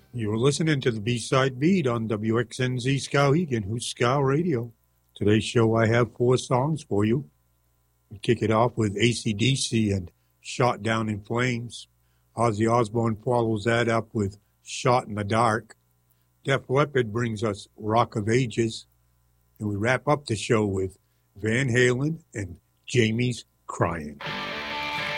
You're listening to the B-Side Beat on WXNZ Skowhegan, who's Scow Radio. Today's show, I have 4 songs for you. We kick it off with AC/DC and Shot Down in Flames. Ozzy Osbourne follows that up with Shot in the Dark. Def Leppard brings us Rock of Ages. And we wrap up the show with Van Halen and Jamie's Crying.